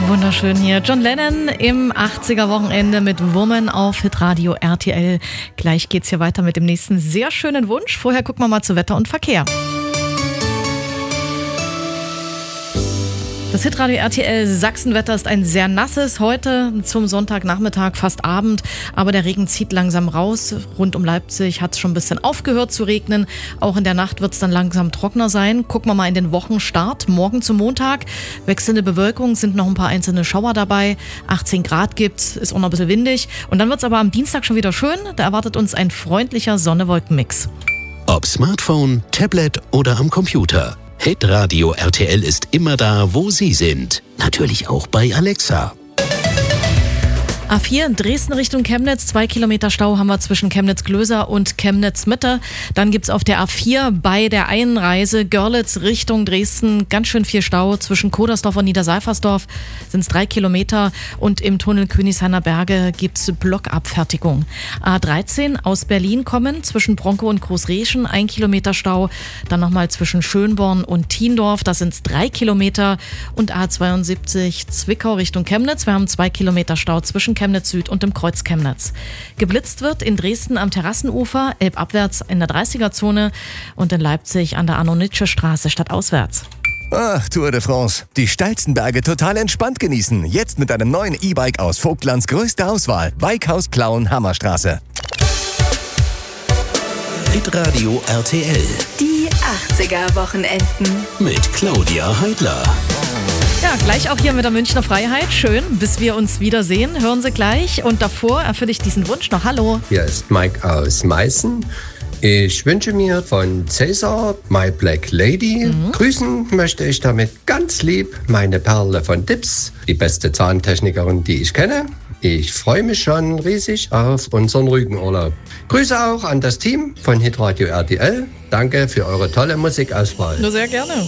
Wunderschön hier. John Lennon im 80er-Wochenende mit Woman auf Hitradio RTL. Gleich geht's hier weiter mit dem nächsten sehr schönen Wunsch. Vorher gucken wir mal zu Wetter und Verkehr. Das Hitradio RTL Sachsenwetter ist ein sehr nasses heute zum Sonntagnachmittag, fast Abend, aber der Regen zieht langsam raus. Rund um Leipzig hat es schon ein bisschen aufgehört zu regnen. Auch in der Nacht wird es dann langsam trockener sein. Gucken wir mal in den Wochenstart. Morgen zum Montag, wechselnde Bewölkung, sind noch ein paar einzelne Schauer dabei. 18 Grad gibt's, ist auch noch ein bisschen windig. Und dann wird es aber am Dienstag schon wieder schön. Da erwartet uns ein freundlicher Sonne-Wolken-Mix. Ob Smartphone, Tablet oder am Computer. Hitradio RTL ist immer da, wo Sie sind. Natürlich auch bei Alexa. A4 in Dresden Richtung Chemnitz, 2 Kilometer Stau haben wir zwischen Chemnitz-Glöser und Chemnitz-Mitte. Dann gibt's auf der A4 bei der Einreise Görlitz Richtung Dresden ganz schön viel Stau. Zwischen Kodersdorf und Niederseifersdorf sind es 3 Kilometer und im Tunnel Königshainer Berge gibt's Blockabfertigung. A13 aus Berlin kommen, zwischen Bronkow und Großreschen 1 Kilometer Stau. Dann nochmal zwischen Schönborn und Thiendorf, das sind 3 Kilometer. Und A72 Zwickau Richtung Chemnitz, wir haben 2 Kilometer Stau zwischen Chemnitz Süd und im Kreuz Chemnitz. Geblitzt wird in Dresden am Terrassenufer, elbabwärts in der 30er-Zone und in Leipzig an der Arno-Nitsche-Straße stadtauswärts. Ach, Tour de France. Die steilsten Berge total entspannt genießen. Jetzt mit einem neuen E-Bike aus Vogtlands größter Auswahl. Bikehaus Plauen, Hammerstraße. Hitradio RTL Die 80er-Wochenenden. mit Claudia Heidler. Ja, gleich auch hier mit der Münchner Freiheit. Schön, bis wir uns wiedersehen. Hören Sie gleich. Und davor erfülle ich diesen Wunsch noch. Hallo. Hier ist Mike aus Meißen. Ich wünsche mir von Cäsar My Black Lady. Grüßen möchte ich damit ganz lieb meine Perle von Dips, die beste Zahntechnikerin, die ich kenne. Ich freue mich schon riesig auf unseren Rügenurlaub. Grüße auch an das Team von Hitradio RTL. Danke für eure tolle Musikauswahl. Nur sehr gerne.